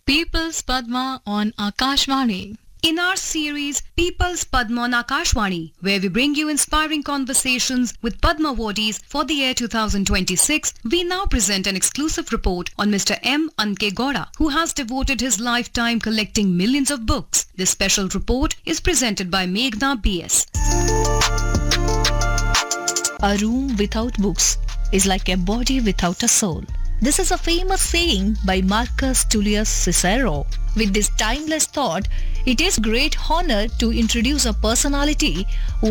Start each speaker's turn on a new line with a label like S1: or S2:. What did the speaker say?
S1: People's Padma on Akashvani.
S2: In our series People's Padma on Akashvani, where we bring you inspiring conversations with Padma awardees for the year 2026, we now present an exclusive report on Mr. M. Anke Gowda, who has devoted his lifetime collecting millions of books. This special report is presented by Meghna B.S.
S3: A room without books is like a body without a soul. This is a famous saying by Marcus Tullius Cicero. With this timeless thought, it is great honor to introduce a personality who